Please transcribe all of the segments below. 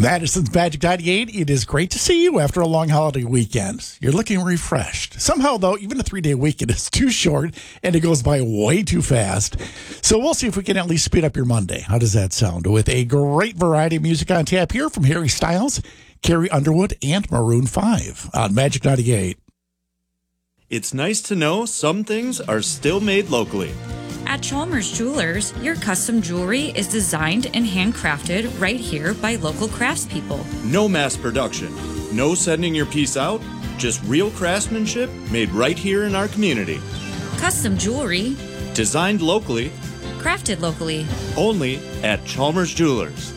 Madison's Magic 98. It is great to see you after a long holiday weekend. You're looking refreshed. Somehow, though, even a 3-day weekend is too short and it goes by way too fast. So we'll see if we can at least speed up your Monday. How does that sound? With a great variety of music on tap here from Harry Styles, Carrie Underwood, and Maroon 5 on Magic 98. It's nice to know some things are still made locally. At Chalmers Jewelers, your custom jewelry is designed and handcrafted right here by local craftspeople. No mass production, no sending your piece out, just real craftsmanship made right here in our community. Custom jewelry, designed locally, crafted locally, only at Chalmers Jewelers.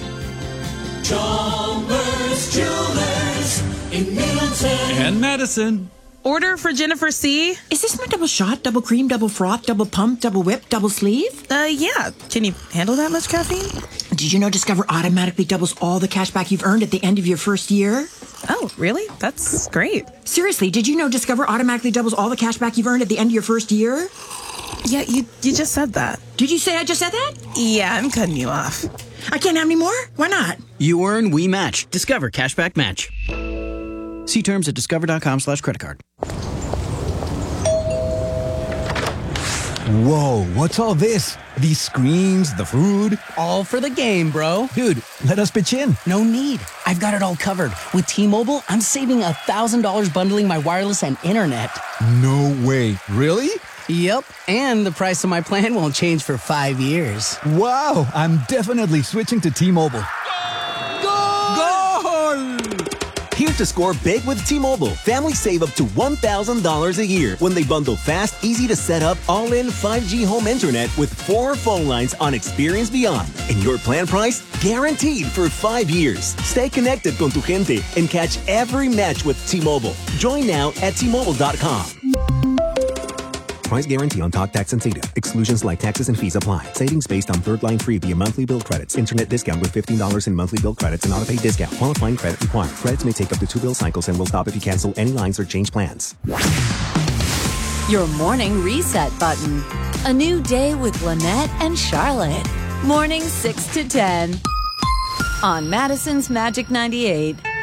Chalmers Jewelers in Middleton and Madison. Order for Jennifer C. Is this my double shot, double cream, double froth, double pump, double whip, double sleeve? Yeah. Can you handle that much caffeine? Did you know Discover automatically doubles all the cash back you've earned at the end of your first year? Oh, really? That's great. Seriously, did you know Discover automatically doubles all the cash back you've earned at the end of your first year? Yeah, you just said that. Did you say I just said that? Yeah, I'm cutting you off. I can't have any more? Why not? You earn, we match. Discover Cashback Match. See terms at discover.com/creditcard. Whoa, what's all this? These screens, the food? All for the game, bro. Dude, let us pitch in. No need. I've got it all covered. With T-Mobile, I'm saving $1,000 bundling my wireless and internet. No way. Really? Yep. And the price of my plan won't change for 5 years. Wow, I'm definitely switching to T-Mobile. Here to score big with T-Mobile. Families save up to $1,000 a year when they bundle fast, easy to set up, all-in 5G home internet with 4 phone lines on Experience Beyond. And your plan price? Guaranteed for 5 years. Stay connected con tu gente and catch every match with T-Mobile. Join now at T-Mobile.com. Price guarantee on talk, tax, and data. Exclusions like taxes and fees apply. Savings based on third line free via monthly bill credits. Internet discount with $15 in monthly bill credits and auto-pay discount. Qualifying credit required. Credits may take up to 2 bill cycles and will stop if you cancel any lines or change plans. Your morning reset button. A new day with Lynette and Charlotte. Morning 6 to 10 on Madison's Magic 98.